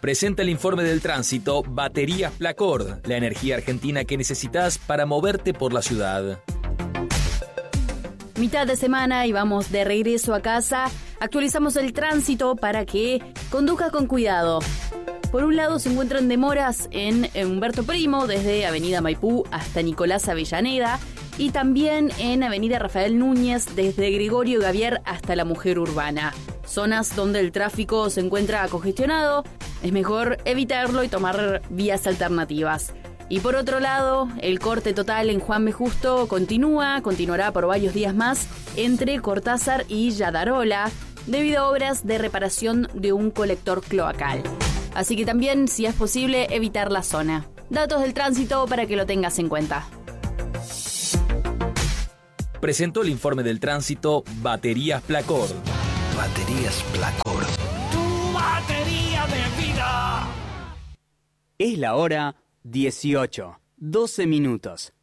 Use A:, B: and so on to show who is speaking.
A: Presenta el informe del tránsito Baterías Placord, la energía argentina que necesitas para moverte por la ciudad.
B: Mitad de semana y vamos de regreso a casa. Actualizamos el tránsito para que conduzcas con cuidado. Por un lado se encuentran demoras en Humberto Primo, desde Avenida Maipú hasta Nicolás Avellaneda, y también en Avenida Rafael Núñez, desde Gregorio Gavier hasta La Mujer Urbana. Zonas donde el tráfico se encuentra congestionado, es mejor evitarlo y tomar vías alternativas. Y por otro lado, el corte total en Juan B. Justo continuará por varios días más entre Cortázar y Yadarola, debido a obras de reparación de un colector cloacal. Así que también, si es posible, evitar la zona. Datos del tránsito para que lo tengas en cuenta.
A: Presentó el informe del tránsito Baterías Placord.
C: Baterías Placord.
D: Tu batería de vida.
E: Es la hora 18, 12 minutos.